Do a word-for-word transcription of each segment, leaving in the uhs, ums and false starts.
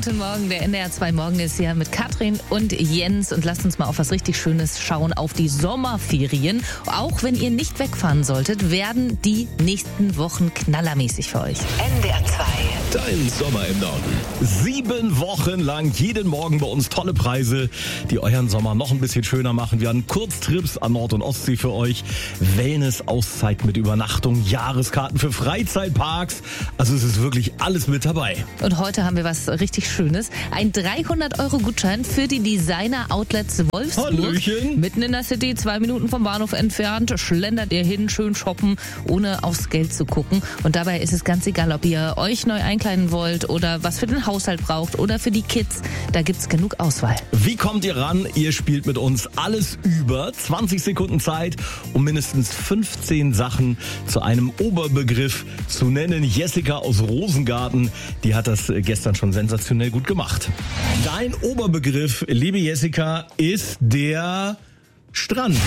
Guten Morgen, der N D R zwei Morgen ist hier mit Katrin und Jens und lasst uns mal auf was richtig Schönes schauen, auf die Sommerferien. Auch wenn ihr nicht wegfahren solltet, werden die nächsten Wochen knallermäßig für euch. N D R zwei. Dein Sommer im Norden. Sieben Wochen lang jeden Morgen bei uns tolle Preise, die euren Sommer noch ein bisschen schöner machen. Wir haben Kurztrips an Nord- und Ostsee für euch, Wellness-Auszeit mit Übernachtung, Jahreskarten für Freizeitparks. Also es ist wirklich alles mit dabei. Und heute haben wir was richtig Schönes. Ein dreihundert Euro Gutschein für die Designer-Outlets Wolfsburg. Hallöchen. Mitten in der City, zwei Minuten vom Bahnhof entfernt, schlendert ihr hin, schön shoppen, ohne aufs Geld zu gucken. Und dabei ist es ganz egal, ob ihr euch neu einkleiden wollt oder was für den Haushalt braucht oder für die Kids. Da gibt's genug Auswahl. Wie kommt ihr ran? Ihr spielt mit uns alles über. zwanzig Sekunden Zeit, um mindestens fünfzehn Sachen zu einem Oberbegriff zu nennen. Jessica aus Rosengarten, die hat das gestern schon sensationell gut gemacht. Dein Oberbegriff, liebe Jessica, ist der Strand.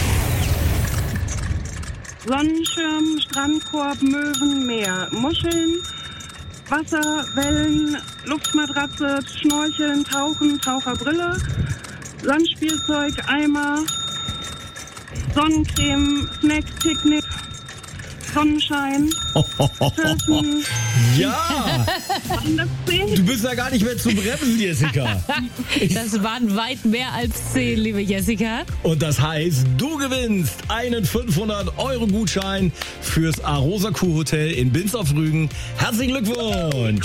Sonnenschirm, Strandkorb, Möwen, Meer, Muscheln, Wasser, Wellen, Luftmatratze, Schnorcheln, Tauchen, Taucherbrille, Sandspielzeug, Eimer, Sonnencreme, Snack, Picknick, Sonnenschein, Surfen. Ja, du bist ja gar nicht mehr zu bremsen, Jessica. Das waren weit mehr als zehn, liebe Jessica. Und das heißt, du gewinnst einen fünfhundert Euro Gutschein fürs Arosa Kurhotel in Binz auf Rügen. Herzlichen Glückwunsch!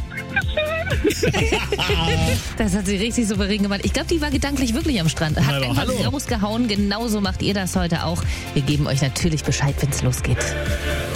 Das hat sie richtig souverän gemacht. Ich glaube, die war gedanklich wirklich am Strand. Hat Na, einfach hallo. rausgehauen. Genauso macht ihr das heute auch. Wir geben euch natürlich Bescheid, wenn es losgeht.